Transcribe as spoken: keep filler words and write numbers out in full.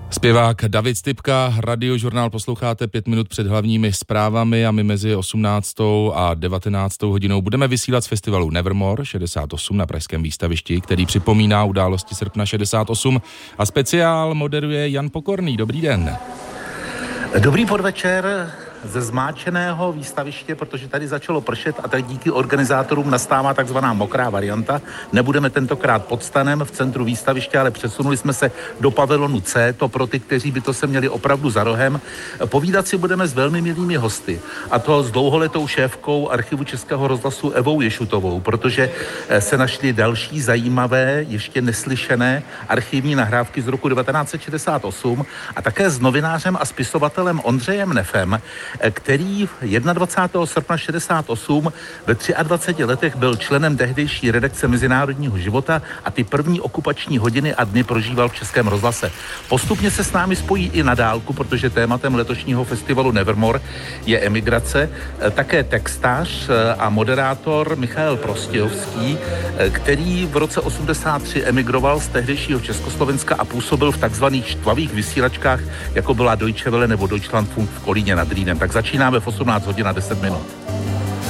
Zpěvák David Stypka, Radiožurnál posloucháte pět minut před hlavními zprávami a my mezi osmnáctou a devatenáctou hodinou budeme vysílat z festivalu Nevermore šedesát osm na pražském výstavišti, který připomíná události srpna šedesát osm a speciál moderuje Jan Pokorný. Dobrý den. Dobrý podvečer ze zmáčeného výstaviště, protože tady začalo pršet a tak díky organizátorům nastává takzvaná mokrá varianta. Nebudeme tentokrát pod stanem v centru výstaviště, ale přesunuli jsme se do pavilonu C, to pro ty, kteří by to se měli opravdu za rohem. Povídat si budeme s velmi milými hosty, a to s dlouholetou šéfkou archivu Českého rozhlasu Evou Ješutovou, protože se našly další zajímavé, ještě neslyšené archivní nahrávky z roku devatenáct set šedesát osm a také s novinářem a spisovatelem Ondřejem Nefem, který dvacátého prvního srpna šedesát osm ve dvaceti třech letech byl členem tehdejší redakce Mezinárodního života a ty první okupační hodiny a dny prožíval v Českém rozhlase. Postupně se s námi spojí i na dálku, protože tématem letošního festivalu Nevermore je emigrace. Také textař a moderátor Michael Prostějovský, který v roce osmdesát tři emigroval z tehdejšího Československa a působil v takzvaných štvavých vysílačkách, jako byla Deutsche Welle nebo Deutschlandfunk v Kolíně nad Rýnem. Tak začínáme v osmnáct hodin a deset minut.